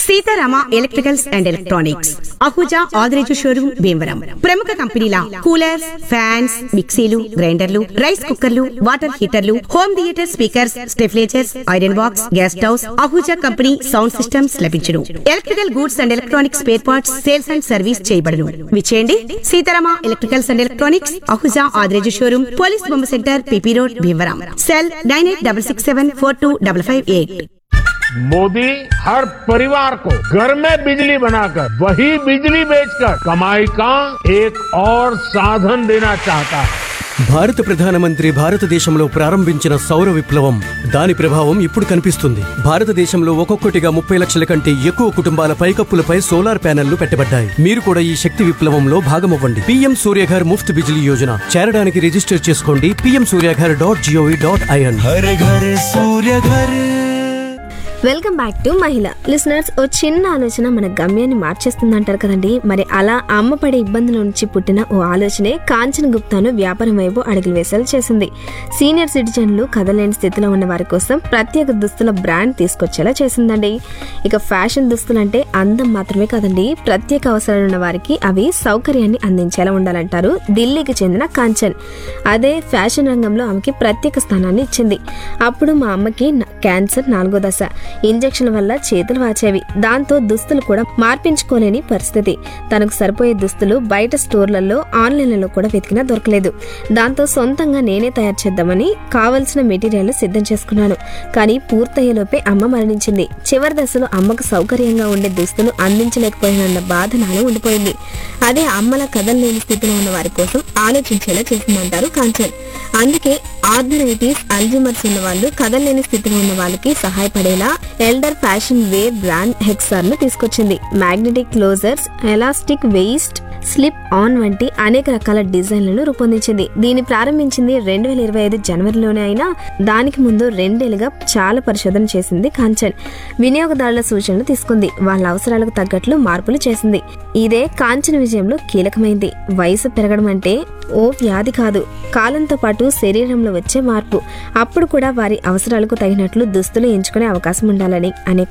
Sitarama electricals and electronics Ahuja Adireju showroom Bhimavaram. ప్రముఖ కంపెనీల coolers, fans, మిక్సీలు, గ్రైండర్లు, రైస్ కుక్కర్లు, water హీటర్లు, home theatre speakers, స్టెఫ్లేజర్స్, iron box, gas stoves, Ahuja company sound systems లభించును. Electrical goods and electronics spare parts sales and service చేయబడును. విచేయండి Sitarama electricals and electronics Ahuja Adireju showroom, police బొమ్మ centre, PP road, Bhimavaram. Cell 9866742558. Modi हर परिवार को घर में बिजली बनाकर वही बिजली बेचकर कमाई का एक और साधन देना चाहता है. భారత ప్రధానమంత్రి భారతదేశంలో ప్రారంభించిన సౌర విప్లవం, దాని ప్రభావం ఇప్పుడు కనిపిస్తుంది. భారతదేశంలో ఒక్కొక్కటిగా 30 లక్షల కంటే ఎక్కువ కుటుంబాల పైకప్పులపై సోలార్ ప్యానెళ్లు పెట్టబడ్డాయి. మీరు కూడా ఈ శక్తి విప్లవంలో భాగమవ్వండి. పీఎం సూర్యఘర్ ముఫ్త్ బిజిలీ యోజన చేరడానికి రిజిస్టర్ చేసుకోండి. pmsuryaghar.gov.in. हर घर सूर्य घर. వెల్కమ్ బ్యాక్ టు మహిళ లిసనర్స్. ఓ చిన్న ఆలోచన మన గమ్యాన్ని మార్చేస్తుందంటారు కదండి. మరి అలా అమ్మ పడే ఇబ్బందుల నుంచి పుట్టిన ఓ ఆలోచనే కాంచన్ గుప్తాను వ్యాపారం వైపు అడుగులు వేసేలా చేసింది. సీనియర్ సిటిజన్లు కదలేని స్థితిలో ఉన్న వారి కోసం ప్రత్యేక దుస్తుల బ్రాండ్ తీసుకొచ్చేలా చేసిందండి. ఇక ఫ్యాషన్ దుస్తులంటే అందం మాత్రమే కాదండి, ప్రత్యేక అవసరాలు ఉన్న వారికి అవి సౌకర్యాన్ని అందించేలా ఉండాలంటారు ఢిల్లీకి చెందిన కాంచన్. అదే ఫ్యాషన్ రంగంలో ఆమెకి ప్రత్యేక స్థానాన్ని ఇచ్చింది. అప్పుడు మా అమ్మకి క్యాన్సర్ 4వ దశ. ఇంజెక్షన్ వల్ల చేతులు వాచేవి. దాంతో దుస్తులు కూడా మార్పించుకోలేని పరిస్థితి. తనకు సరిపోయే దుస్తులు బయట స్టోర్లలో, ఆన్లైన్లలో కూడా వెతికినా దొరకలేదు. దాంతో సొంతంగా నేనే తయారు చేద్దామని కావలసిన మెటీరియల్ సిద్ధం చేసుకున్నాను. కానీ పూర్తయ్యేలోపే అమ్మ మరణించింది. చివరి దశలో అమ్మకు సౌకర్యంగా ఉండే దుస్తులు అందించలేకపోయినన్న బాధ నాలో ఉండిపోయింది. అదే అమ్మల కదలలేని స్థితిలో ఉన్న వారి కోసం ఆలోచించేలా చేసిందంటారు కాంచన్. అందుకే ఆర్థరైటిస్, అల్జీమర్స్ ఉన్న వాళ్ళు, కదలలేని స్థితిలో ఉన్న వాళ్ళకి సహాయపడేలా ఎల్డర్ ఫ్యాషన్ వేర్ బ్రాండ్ హెక్సార్ ను తీసుకొచ్చింది. Magnetic closures, elastic waist, slip on వంటి అనేక రకాల డిజైన్లను రూపొందించింది. దీన్ని ప్రారంభించింది 2025 జనవరిలోనే అయినా దానికి ముందు 2 ఏళ్లుగా చాలా పరిశోధన చేసింది కాంచన్. వినియోగదారుల సూచనలు తీసుకుంది, వాళ్ళ అవసరాలకు తగ్గట్లు మార్పులు చేసింది. ఇదే కాంచన్ విజయంలో కీలకమైంది. వయసు పెరగడం అంటే ఓ వ్యాధి కాదు, కాలంతో పాటు శరీరంలో వచ్చే మార్పు. అప్పుడు కూడా వారి అవసరాలకు తగినట్లు దుస్తులు ఎంచుకునే అవకాశం ఉండాలని అనే